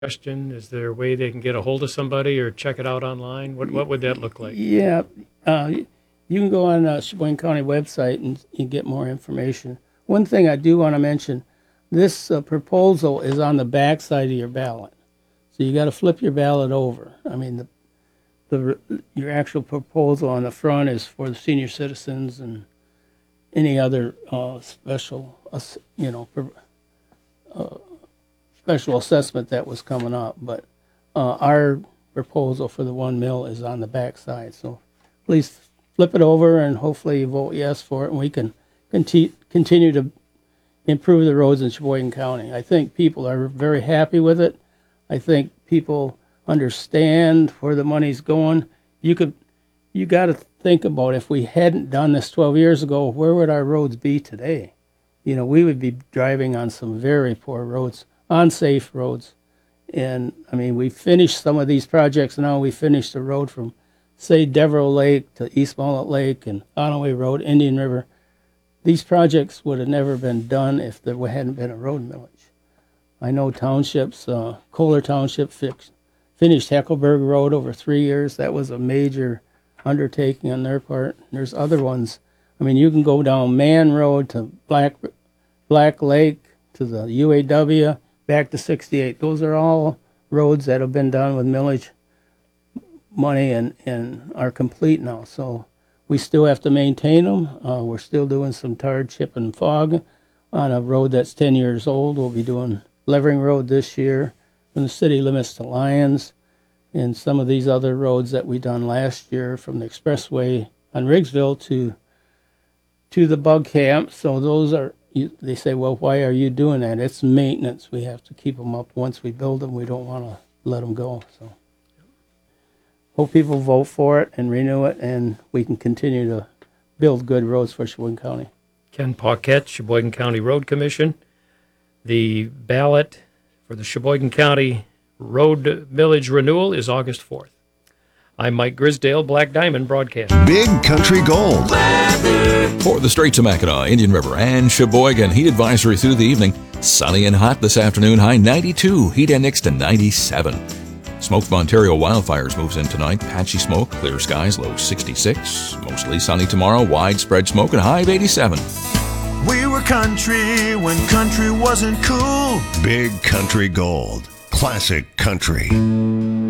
question? Is there a way they can get a hold of somebody or check it out online? What would that look like? Yeah, you can go on the Sheboygan County website and you get more information. One thing I do want to mention, this proposal is on the back side of your ballot. So you got to flip your ballot over. I mean, your actual proposal on the front is for the senior citizens and any other special assessment that was coming up. But our proposal for the 1 mil is on the back side. So please flip it over and hopefully you vote yes for it, and we can continue to improve the roads in Sheboygan County. I think people are very happy with it. I think people understand where the money's going. You got to think about, if we hadn't done this 12 years ago, where would our roads be today? You know, we would be driving on some very poor roads, unsafe roads. And I mean, we finished some of these projects now. We finished the road from, say, Devereux Lake to East Mullet Lake and Onaway Road, Indian River. These projects would have never been done if there hadn't been a road millage. I know townships, Kohler Township finished Heckleberg Road over 3 years. That was a major undertaking on their part. There's other ones. I mean, you can go down Man Road to Black Lake to the UAW, back to 68. Those are all roads that have been done with millage money and are complete now. So we still have to maintain them. We're still doing some tar, chip, and fog on a road that's 10 years old. We'll be doing Levering Road this year from the city limits to Lyons, and some of these other roads that we done last year from the expressway on Riggsville to the bug camp. So those are, they say, well, why are you doing that? It's maintenance. We have to keep them up. Once we build them, we don't want to let them go. So hope people vote for it and renew it, and we can continue to build good roads for Sheboygan County. Ken Paquette, Sheboygan County Road Commission. The ballot for the Sheboygan County Road Millage Renewal is August 4th. I'm Mike Grisdale, Black Diamond Broadcast. Big Country Gold. For the Straits of Mackinac, Indian River, and Sheboygan, heat advisory through the evening. Sunny and hot this afternoon, high 92. Heat index to 97. Smoke from Ontario wildfires moves in tonight. Patchy smoke, clear skies, low 66. Mostly sunny tomorrow, widespread smoke, and high of 87. We were country when country wasn't cool. Big Country Gold. Classic country.